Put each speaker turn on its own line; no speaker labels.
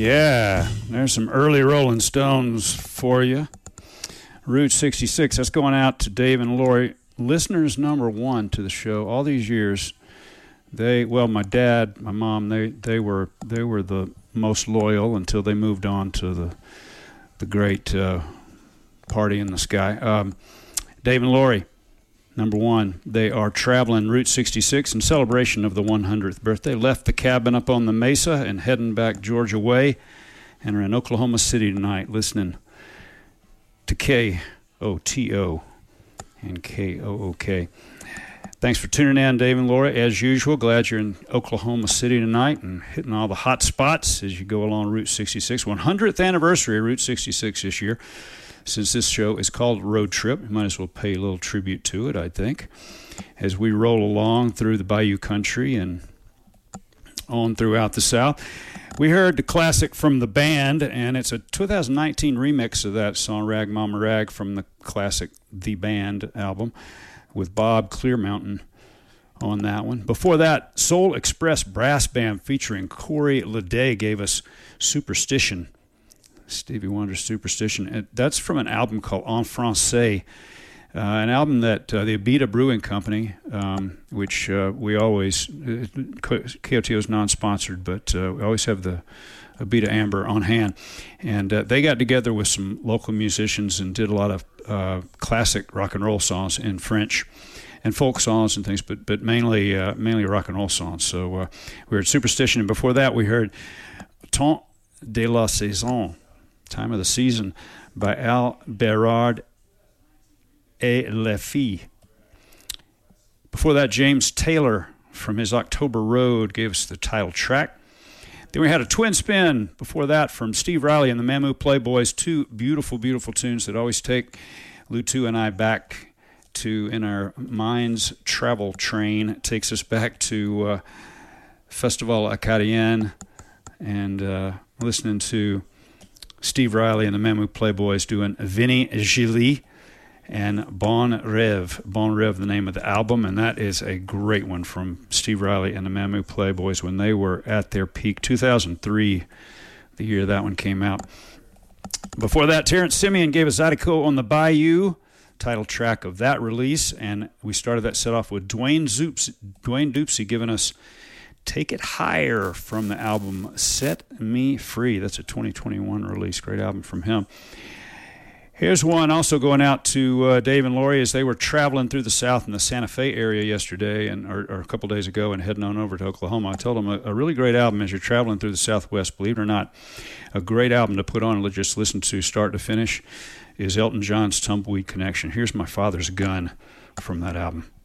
Yeah, there's some early Rolling Stones for you. Route 66, that's going out to Dave and Lori, listeners number one to the show all these years. My dad, my mom, they were the most loyal until they moved on to the great party in the sky. Dave and Lori, number one, they are traveling Route 66 in celebration of the 100th birthday. Left the cabin up on the mesa and heading back Georgia way, and are in Oklahoma City tonight listening to KOTO and KOOK. Thanks for tuning in, Dave and Laura. As usual, glad you're in Oklahoma City tonight and hitting all the hot spots as you go along Route 66. 100th anniversary of Route 66 this year. Since this show is called Road Trip, we might as well pay a little tribute to it, I think, as we roll along through the Bayou Country and on throughout the South. We heard the classic from the band, and it's a 2019 remix of that song, Rag Mama Rag, from the classic The Band album, with Bob Clearmountain on that one. Before that, Soul Express Brass Band featuring Corey Leday gave us Superstition. Stevie Wonder's Superstition. And that's from an album called En Francais, an album that the Abita Brewing Company, which we always, KOTO is non-sponsored, but we always have the Abita Amber on hand. And they got together with some local musicians and did a lot of classic rock and roll songs in French and folk songs and things, but mainly rock and roll songs. So we heard Superstition, and before that we heard Temps de la Saison, Time of the Season, by Al Berard et Les Filles. Before that, James Taylor from his October Road gave us the title track. Then we had a twin spin before that from Steve Riley and the Mammoo Playboys. Two beautiful, beautiful tunes that always take Lutu and I back to, in our mind's travel train. It takes us back to Festival Acadien and listening to Steve Riley and the Mammoo Playboys doing Vinny Gilly and Bon Rêve. Bon Rêve, the name of the album, and that is a great one from Steve Riley and the Mammoo Playboys when they were at their peak. 2003, the year that one came out. Before that, Terrence Simeon gave us Zydeco on the Bayou, title track of that release, and we started that set off with Dwayne Dupsy giving us Take It Higher from the album Set Me Free. That's a 2021 release. Great album from him. Here's one also going out to Dave and Lori as they were traveling through the South in the Santa Fe area yesterday or a couple days ago and heading on over to Oklahoma. I told them a really great album as you're traveling through the Southwest, believe it or not. A great album to put on and just listen to start to finish is Elton John's Tumbleweed Connection. Here's My Father's Gun from that album.